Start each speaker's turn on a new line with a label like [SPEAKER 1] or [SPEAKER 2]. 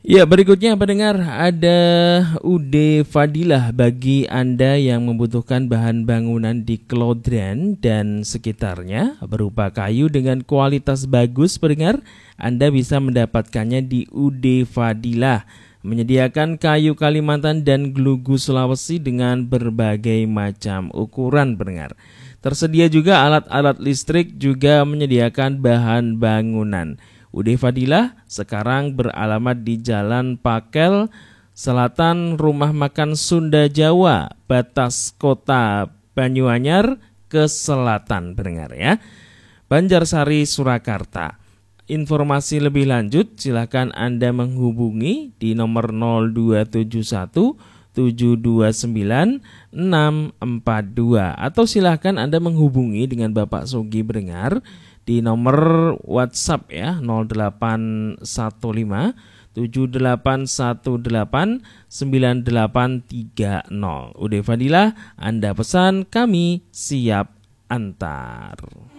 [SPEAKER 1] Ya, berikutnya pendengar, ada UD Fadilah bagi Anda yang membutuhkan bahan bangunan di Klodren dan sekitarnya berupa kayu dengan kualitas bagus. Pendengar, Anda bisa mendapatkannya di UD Fadilah, menyediakan kayu Kalimantan dan glugu Sulawesi dengan berbagai macam ukuran. Pendengar, tersedia juga alat-alat listrik, juga menyediakan bahan bangunan. UD Fadilah sekarang beralamat di Jalan Pakel, Selatan Rumah Makan Sunda Jawa, batas kota Banyuanyar ke selatan, pendengar ya, Banjarsari, Surakarta. Informasi lebih lanjut silakan Anda menghubungi di nomor 0271 729 642 atau silakan Anda menghubungi dengan Bapak Sogi Brengar di nomor WhatsApp ya 0815 7818 9830. UD Fadilah, Anda pesan, kami siap antar.